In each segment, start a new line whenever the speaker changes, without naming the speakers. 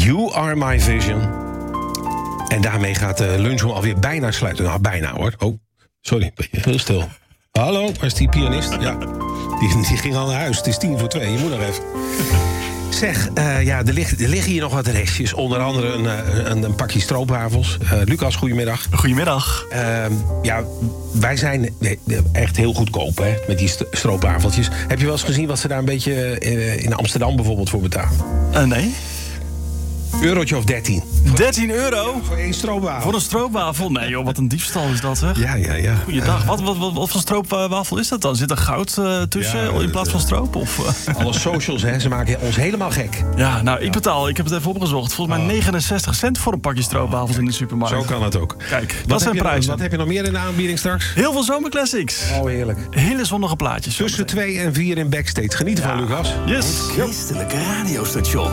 You Are My Vision. En daarmee gaat de lunchroom alweer bijna sluiten. Nou, bijna hoor. Oh, sorry, ben je heel stil. Hallo, waar is die pianist? Ja, die ging al naar huis. Het is 1:50. Je moet nog even. Zeg, er liggen hier nog wat restjes. Onder andere een pakje stroopwafels. Lucas, goedemiddag.
Goedemiddag.
Wij zijn echt heel goedkoop hè, met die stroopwafeltjes. Heb je wel eens gezien wat ze daar een beetje in Amsterdam bijvoorbeeld voor betalen?
Nee.
Eurotje of 13.
13 euro?
Voor één stroopwafel.
Voor een stroopwafel? Nee joh, wat een diefstal is dat, zeg.
Ja.
Goeiedag. Wat voor stroopwafel is dat dan? Zit er goud tussen in plaats van stroop? Of?
Alle socials, hè, ze maken ons helemaal gek.
Ja, nou, ik betaal. Ik heb het even opgezocht. Volgens mij 69 cent voor een pakje stroopwafels in de supermarkt.
Zo kan het ook.
Kijk, dat zijn prijzen.
Wat heb je nog meer in de aanbieding straks?
Heel veel zomerclassics.
Oh, heerlijk.
Hele zonnige plaatjes.
Tussen 2 en 4 in Backstage. Geniet ervan, Lucas.
Yes.
Christelijke radiostation.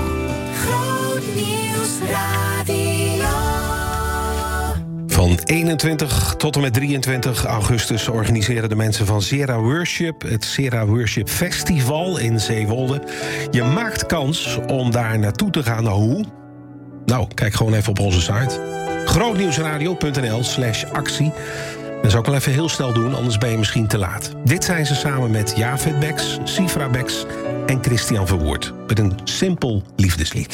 Van 21 tot en met 23 augustus organiseren de mensen van Sera Worship het Sera Worship Festival in Zeewolde. Je maakt kans om daar naartoe te gaan. Nou, hoe? Nou, kijk gewoon even op onze site. grootnieuwsradio.nl/actie. Dat zou ik wel even heel snel doen, anders ben je misschien te laat. Dit zijn ze samen met Javed Beks, Sifra Beks en Christian Verwoerd. Met een simpel liefdeslied.